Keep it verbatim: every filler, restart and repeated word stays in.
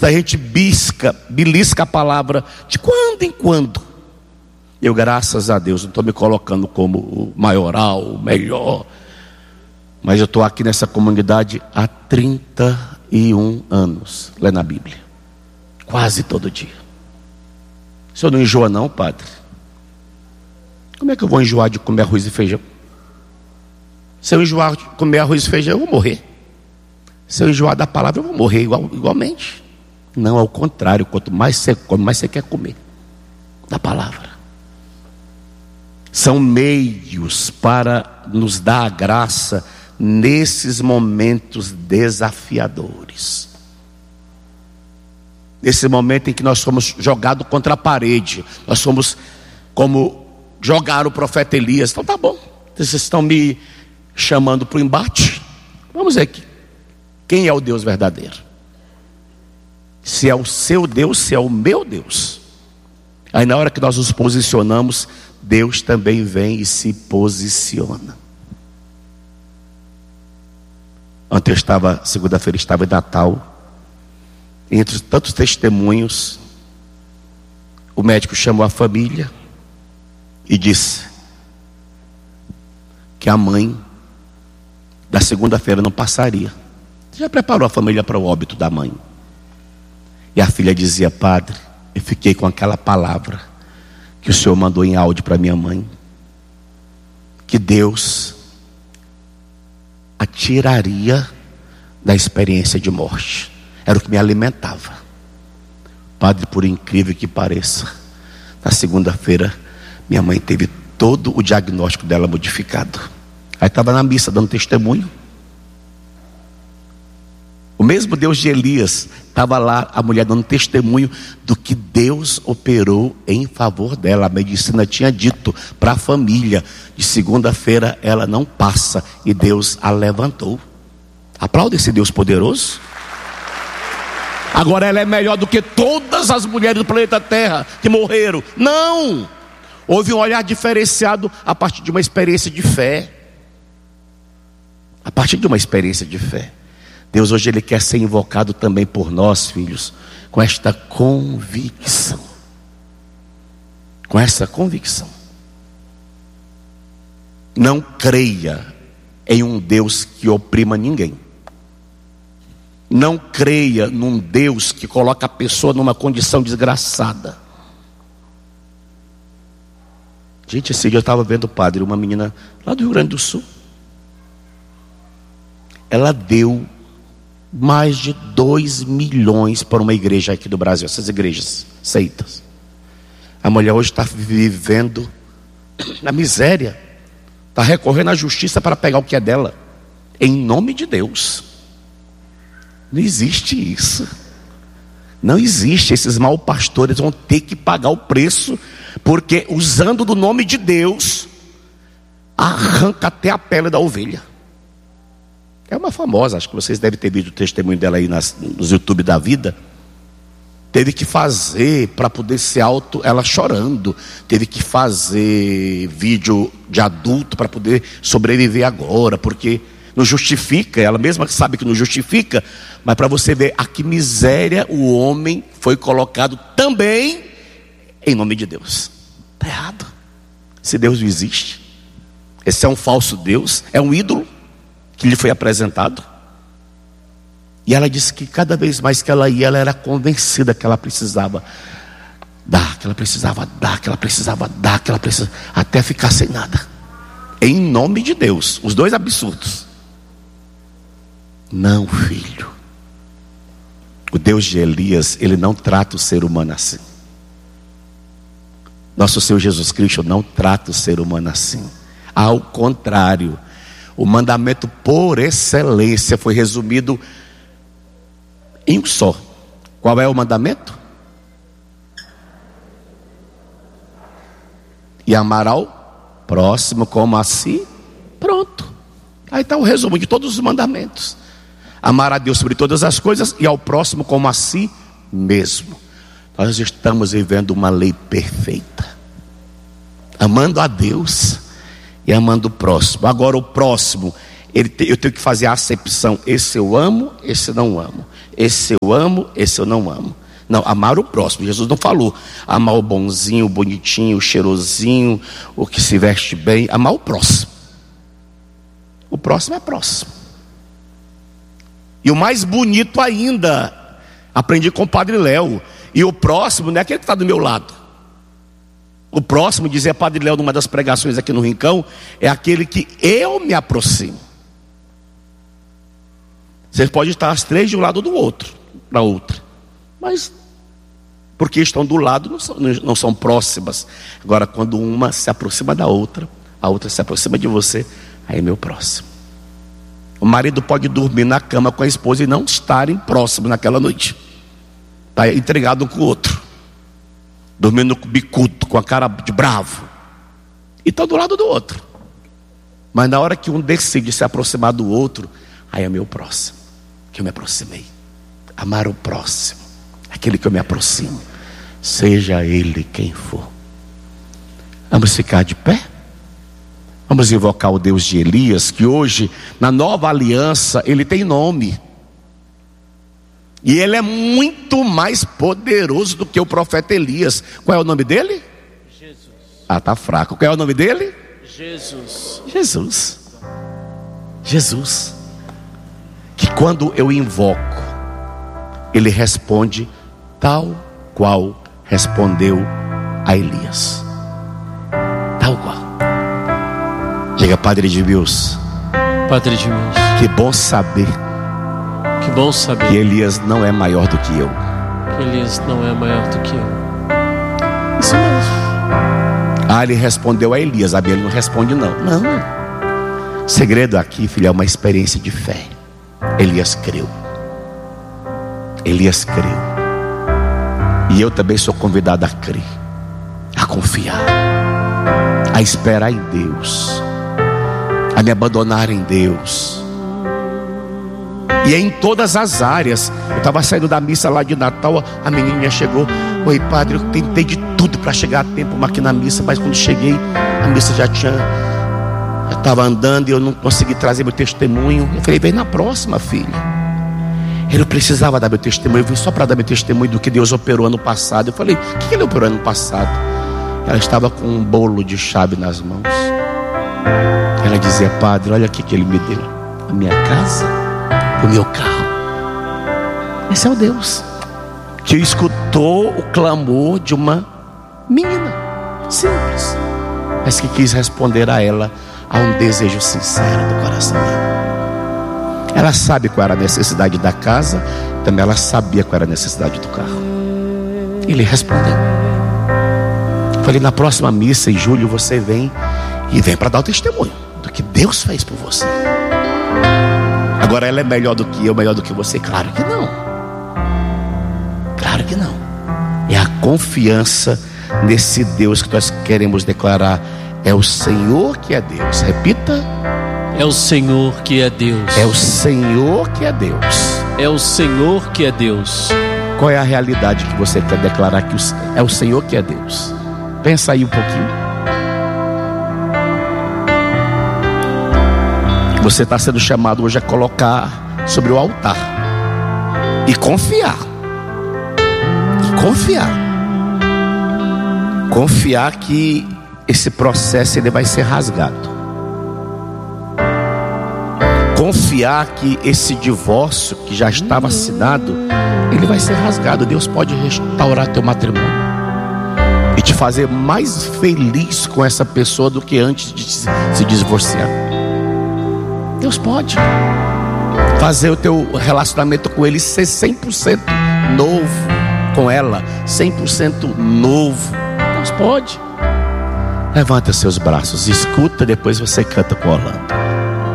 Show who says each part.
Speaker 1: a gente bisca, belisca a palavra de quando em quando. Eu, graças a Deus, não estou me colocando como o maioral, o melhor, mas eu estou aqui nessa comunidade há trinta e um anos, lendo a Bíblia, quase todo dia. O senhor não enjoa não, padre? Como é que eu vou enjoar de comer arroz e feijão? Se eu enjoar de comer arroz e feijão, eu vou morrer. Se eu enjoar da palavra, eu vou morrer igual, igualmente. Não, ao contrário, quanto mais você come, mais você quer comer da palavra. São meios para nos dar a graça nesses momentos desafiadores. Nesse momento em que nós somos jogados contra a parede, nós somos como jogaram o profeta Elias. Então tá bom, vocês estão me chamando para o embate, vamos ver aqui, quem é o Deus verdadeiro? Se é o seu Deus, se é o meu Deus. Aí na hora que nós nos posicionamos, Deus também vem e se posiciona. Ontem eu estava, segunda-feira estava em Natal, entre tantos testemunhos, o médico chamou a família e disse que a mãe da segunda-feira não passaria. Já preparou a família para o óbito da mãe. E a filha dizia: padre, eu fiquei com aquela palavra que o senhor mandou em áudio para minha mãe, que Deus a tiraria da experiência de morte. Era o que me alimentava. Padre, por incrível que pareça, na segunda-feira minha mãe teve todo o diagnóstico dela modificado. Aí estava na missa dando testemunho. O mesmo Deus de Elias estava lá, a mulher dando testemunho do que Deus operou em favor dela. A medicina tinha dito para a família: de segunda-feira ela não passa, e Deus a levantou. Aplauda esse Deus poderoso. Agora ela é melhor do que todas as mulheres do planeta Terra que morreram? Não! Houve um olhar diferenciado a partir de uma experiência de fé. A partir de uma experiência de fé. Deus hoje Ele quer ser invocado também por nós, filhos, com esta convicção. Com essa convicção. Não creia em um Deus que oprima ninguém. Não creia num Deus que coloca a pessoa numa condição desgraçada. Gente, esse dia eu estava vendo o padre, uma menina lá do Rio Grande do Sul. Ela deu mais de dois milhões para uma igreja aqui do Brasil, essas igrejas seitas. A mulher hoje está vivendo na miséria, está recorrendo à justiça para pegar o que é dela, em nome de Deus. Não existe isso. Não existe. Esses mal pastores vão ter que pagar o preço, porque usando do nome de Deus, arranca até a pele da ovelha. É uma famosa, acho que vocês devem ter visto o testemunho dela aí nas, nos YouTube da vida. Teve que fazer para poder ser alto, ela chorando. Teve que fazer vídeo de adulto para poder sobreviver agora, porque não justifica, ela mesma sabe que não justifica, mas para você ver a que miséria o homem foi colocado também em nome de Deus. Está errado. Se Deus não existe, esse é um falso Deus, é um ídolo que lhe foi apresentado. E ela disse que cada vez mais que ela ia, ela era convencida que ela precisava dar, que ela precisava dar, que ela precisava dar, que ela precisava, até ficar sem nada. Em nome de Deus. Os dois absurdos. Não, filho. O Deus de Elias, Ele não trata o ser humano assim. Nosso Senhor Jesus Cristo não trata o ser humano assim. Ao contrário, o mandamento por excelência foi resumido em um só. Qual é o mandamento? E amar ao próximo como a si. Pronto. Aí está o resumo de todos os mandamentos. Amar a Deus sobre todas as coisas e ao próximo como a si mesmo. Nós estamos vivendo uma lei perfeita, amando a Deus e amando o próximo. Agora o próximo, ele te, eu tenho que fazer a acepção: esse eu amo, esse não amo. esse eu amo, esse eu não amo. Não, amar o próximo. Jesus não falou amar o bonzinho, o bonitinho, o cheirosinho, o que se veste bem. Amar o próximo. O próximo é próximo. E o mais bonito ainda, aprendi com o Padre Léo. E o próximo não é aquele que está do meu lado. O próximo, dizia Padre Léo numa das pregações aqui no Rincão, é aquele que eu me aproximo. Vocês podem estar as três de um lado do outro, para outra. Mas, porque estão do lado, não são, não são próximas. Agora, quando uma se aproxima da outra, a outra se aproxima de você, aí é meu próximo. O marido pode dormir na cama com a esposa e não estarem próximos naquela noite. Está entregado um com o outro. Dormindo com bicudo, com a cara de bravo. E estão do lado do outro. Mas na hora que um decide se aproximar do outro, aí é meu próximo. Que eu me aproximei. Amar o próximo. Aquele que eu me aproximo. Seja ele quem for. Vamos ficar de pé? Vamos invocar o Deus de Elias, que hoje, na nova aliança, ele tem nome. E ele é muito mais poderoso do que o profeta Elias. Qual é o nome dele? Jesus. Ah, tá fraco. Qual é o nome dele?
Speaker 2: Jesus.
Speaker 1: Jesus. Jesus. Que quando eu invoco, ele responde tal qual respondeu a Elias. Tal qual. Diga, Padre Edmilson.
Speaker 2: Padre Edmilson.
Speaker 1: Que bom saber.
Speaker 2: Que bom saber
Speaker 1: que Elias não é maior do que eu.
Speaker 2: Que Elias não é maior do que eu.
Speaker 1: Isso mesmo. Ah, ele respondeu a Elias. A Bíblia não responde não. Não. O segredo aqui, filho, é uma experiência de fé. Elias creu. Elias creu. E eu também sou convidado a crer, a confiar, a esperar em Deus, a me abandonar em Deus. E é em todas as áreas. Eu estava saindo da missa lá de Natal, a menininha chegou: oi padre, eu tentei de tudo para chegar a tempo aqui na missa, mas quando cheguei, a missa já tinha, já estava andando e eu não consegui trazer meu testemunho. Eu falei: vem na próxima, filha. Eu não precisava dar meu testemunho, eu vim só para dar meu testemunho do que Deus operou ano passado. Eu falei: o que ele operou ano passado? Ela estava com um bolo de chave nas mãos. Ela dizia: padre, olha aqui que ele me deu, a minha casa, o meu carro. Esse é o Deus que escutou o clamor de uma menina simples, mas que quis responder a ela a um desejo sincero do coração dela. Ela sabe qual era a necessidade da casa, também ela sabia qual era a necessidade do carro. Ele respondeu. Falei: na próxima missa em julho você vem, e vem para dar o testemunho do que Deus fez por você. Agora ela é melhor do que eu, melhor do que você? Claro que não. Claro que não. É a confiança nesse Deus que nós queremos declarar: é o Senhor que é Deus. Repita:
Speaker 2: é o Senhor que é Deus.
Speaker 1: É o Senhor que é Deus.
Speaker 2: É o Senhor que é Deus.
Speaker 1: Qual é a realidade que você quer declarar que é o Senhor que é Deus? Pensa aí um pouquinho. Você está sendo chamado hoje a colocar sobre o altar e confiar. E confiar. Confiar que esse processo ele vai ser rasgado. Confiar que esse divórcio que já estava assinado, ele vai ser rasgado. Deus pode restaurar teu matrimônio e te fazer mais feliz com essa pessoa do que antes de se divorciar. Deus pode fazer o teu relacionamento com ele ser cem por cento novo, com ela cem por cento novo. Deus pode. Levanta seus braços, escuta, depois você canta com Orlando.